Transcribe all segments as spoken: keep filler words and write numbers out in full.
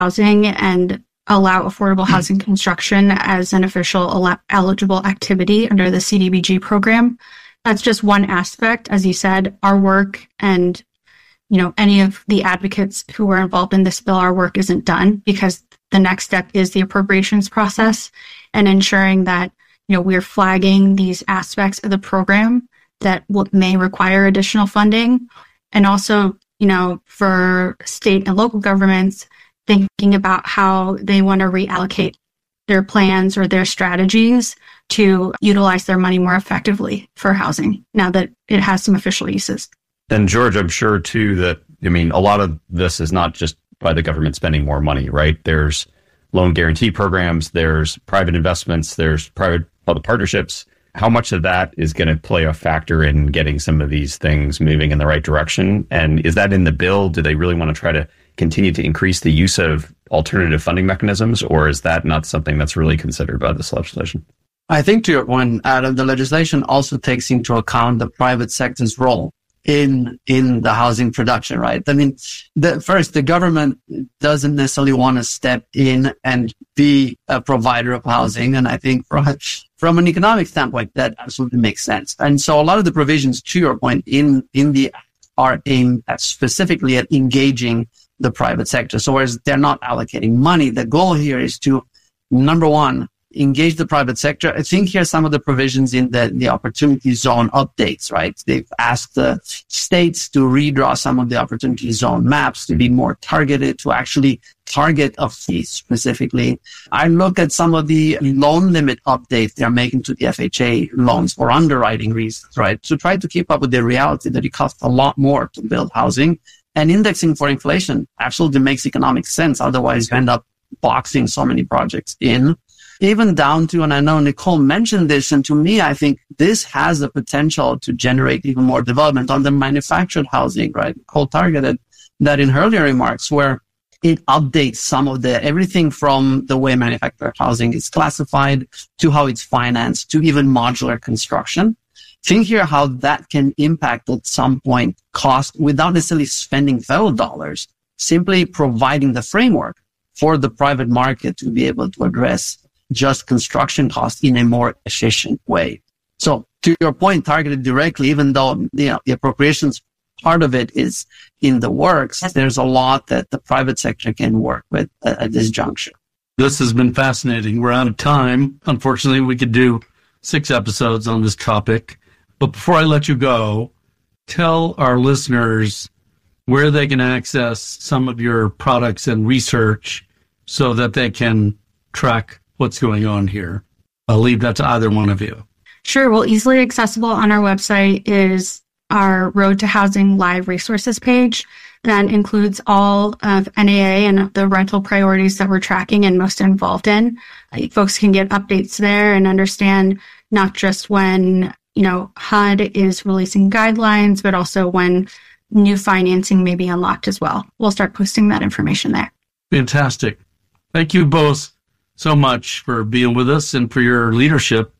housing and allow affordable housing construction as an official el- eligible activity under the C D B G program. That's just one aspect. As you said, our work and, you know, any of the advocates who were involved in this bill, our work isn't done because the next step is the appropriations process and ensuring that, you know, we're flagging these aspects of the program that will, may require additional funding. And also, you know, for state and local governments, thinking about how they want to reallocate their plans or their strategies to utilize their money more effectively for housing now that it has some official uses. And George, I'm sure too that, I mean, a lot of this is not just by the government spending more money, right? There's loan guarantee programs, there's private investments, there's private public partnerships. How much of that is going to play a factor in getting some of these things moving in the right direction? And is that in the bill? Do they really want to try to continue to increase the use of alternative funding mechanisms, or is that not something that's really considered by this legislation? I think to your point, Adam, the legislation also takes into account the private sector's role in in the housing production, right? I mean, the, first, the government doesn't necessarily want to step in and be a provider of housing. And I think from, from an economic standpoint, that absolutely makes sense. And so a lot of the provisions, to your point, in, in the are aimed at specifically at engaging the private sector. So whereas they're not allocating money, the goal here is to, number one, engage the private sector. I think here some of the provisions in the, the opportunity zone updates, right? They've asked the states to redraw some of the opportunity zone maps to be more targeted, to actually target a fee specifically. I look at some of the loan limit updates they're making to the F H A loans for underwriting reasons, right? To try to keep up with the reality that it costs a lot more to build housing, and indexing for inflation absolutely makes economic sense. Otherwise, you end up boxing so many projects in. Even down to, and I know Nicole mentioned this, and to me, I think this has the potential to generate even more development on the manufactured housing, right? Nicole targeted that in her earlier remarks, where it updates some of the, everything from the way manufactured housing is classified to how it's financed to even modular construction. Think here how that can impact at some point cost without necessarily spending federal dollars, simply providing the framework for the private market to be able to address just construction costs in a more efficient way. So to your point, targeted directly, even though, you know, the appropriations part of it is in the works, there's a lot that the private sector can work with at, at this juncture. This has been fascinating. We're out of time. Unfortunately, we could do six episodes on this topic. But before I let you go, tell our listeners where they can access some of your products and research so that they can track what's going on here. I'll leave that to either one of you. Sure. Well, easily accessible on our website is our Road to Housing Live resources page. That includes all of N A A and the rental priorities that we're tracking and most involved in. Uh, folks can get updates there and understand not just when, you know, H U D is releasing guidelines, but also when new financing may be unlocked as well. We'll start posting that information there. Fantastic. Thank you both so much for being with us and for your leadership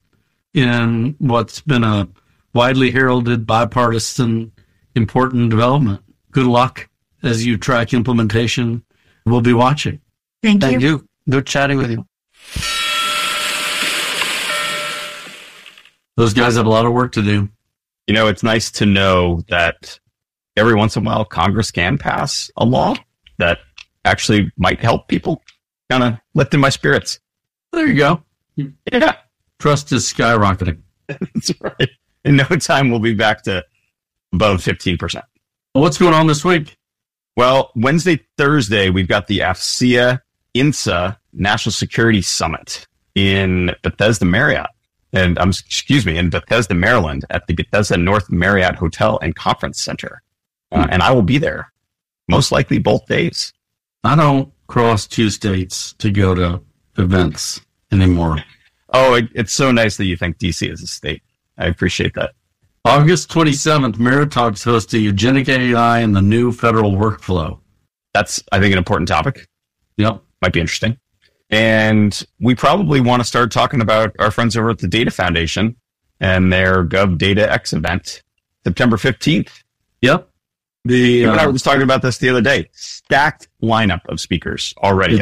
in what's been a widely heralded, bipartisan, important development. Good luck as you track implementation. We'll be watching. Thank you. Thank you. Good chatting with you. Those guys have a lot of work to do. You know, it's nice to know that every once in a while Congress can pass a law that actually might help people. Kind of lifting my spirits. There you go. Yeah. Trust is skyrocketing. That's right. In no time, we'll be back to above fifteen percent. What's going on this week? Well, Wednesday, Thursday, we've got the AFCEA INSA National Security Summit in Bethesda Marriott. And um, excuse me, in Bethesda, Maryland, at the Bethesda North Marriott Hotel and Conference Center. Uh, and I will be there, most likely both days. I don't cross two states to go to events anymore. Oh, it, it's so nice that you think D C is a state. I appreciate that. August twenty-seventh, Meritalks hosts a Eugenic A I and the new federal workflow. That's, I think, an important topic. Yep. Might be interesting. And we probably want to start talking about our friends over at the Data Foundation and their GovDataX event, September fifteenth. Yep. The You and I uh, were just talking about this the other day. Stacked lineup of speakers already.